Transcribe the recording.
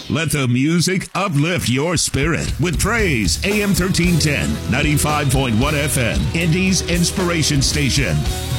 Let the music uplift your spirit with Praise AM 1310, 95.1 FM, Indy's Inspiration Station.